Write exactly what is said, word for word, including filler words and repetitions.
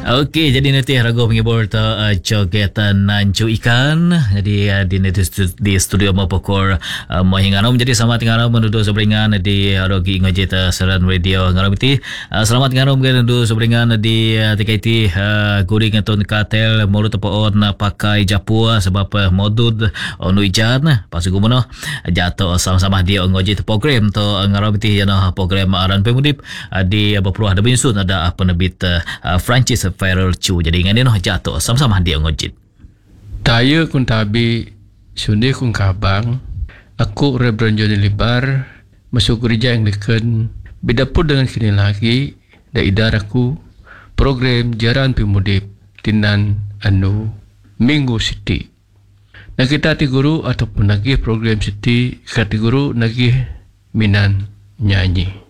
Okey, jadi nanti ragu penghibur tu uh, jogetan nancu ikan. Jadi uh, di di, di studio Mopokor uh, Mohinganom. Jadi selamat nganom menuduh seberingan di Rogi Ngojit uh, Seran Radio nganom ti. Uh, selamat nganom menuduh seberingan di uh, T K T uh, guring atun katel mulu tepoon uh, pakai Japua sebab uh, modud onu ijan pas gumono jatuh sama-sama dia ngojit program tu uh, nganom ti yana program aran pemudip uh, di uh, berperuah ada binsun ada uh, penerbit uh, Francis Viral Chu. Jadi ingat dia noh jatuh sama-sama dia ngojit. Taya kun tabi sundi kun kabang. Aku Reverend Johnny Libar masuk gereja yang dekat. Bidapur dengan kini lagi da idar aku program Jaran Pemudip Tinan anu Minggu Siti. Nak kita ti guru ataupun lagi program Siti kati guru lagi minan nyanyi.